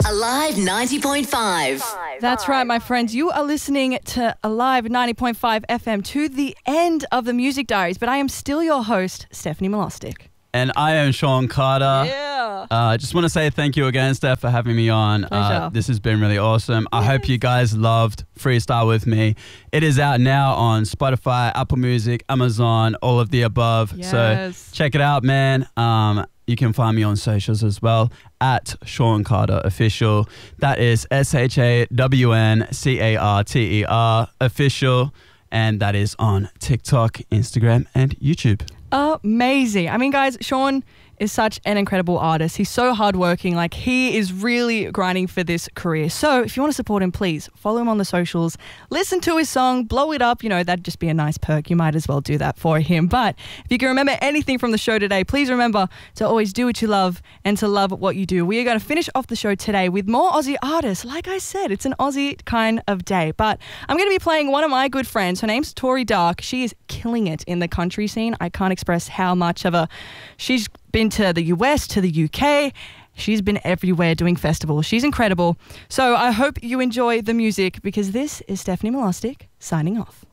Alive 90.5. That's right, my friends. You are listening to Alive 90.5 FM to the end of the Music Diaries, but I am still your host, Stephanie Milostic. And I am Sean Carter. Yeah. I just want to say thank you again, Steph, for having me on. Pleasure. This has been really awesome. I hope you guys loved Freestyle With Me. It is out now on Spotify, Apple Music, Amazon, all of the above. Yes. So check it out, man. You can find me on socials as well at Sean Carter Official. That is ShawnCarter Official. And that is on TikTok, Instagram, and YouTube. Amazing. I mean, guys, Sean is such an incredible artist. He's so hardworking. Like, he is really grinding for this career. So if you want to support him, please follow him on the socials. Listen to his song, blow it up. You know, that'd just be a nice perk. You might as well do that for him. But if you can remember anything from the show today, please remember to always do what you love and to love what you do. We are going to finish off the show today with more Aussie artists. Like I said, it's an Aussie kind of day. But I'm going to be playing one of my good friends. Her name's Tori Dark. She is killing it in the country scene. I can't express how much of she's been to the US, to the UK. She's been everywhere doing festivals. She's incredible. So I hope you enjoy the music because this is Stephanie Milostic signing off.